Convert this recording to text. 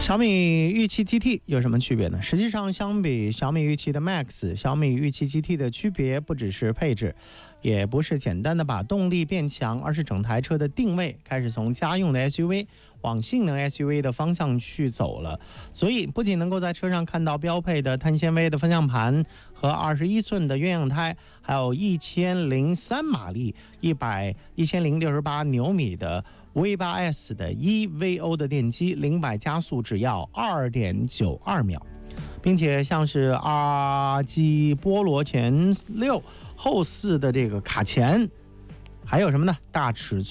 小米预期 GT 有什么区别呢？实际上，相比小米预期的 Max， 小米预期 GT 的区别不只是配置，也不是简单的把动力变强，而是整台车的定位开始从家用的 SUV 往性能 SUV 的方向去走了。所以，不仅能够在车上看到标配的碳纤维的方向盘和21寸的鸳鸯胎，还有1003马力、1068牛米的V8S 的 EVO 的电机，0-100加速只要2.92秒，并且像是RG 波罗前6后4的这个卡钳，还有什么呢？大尺寸